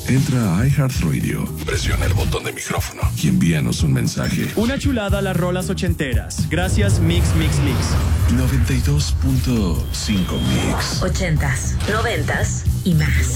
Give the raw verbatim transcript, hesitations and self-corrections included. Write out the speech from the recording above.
Entra a iHeartRadio, presiona el botón de micrófono y envíanos un mensaje. Una chulada a las rolas ochenteras. Gracias, Mix Mix Mix. noventa y dos punto cinco Mix. Ochentas, noventas y más.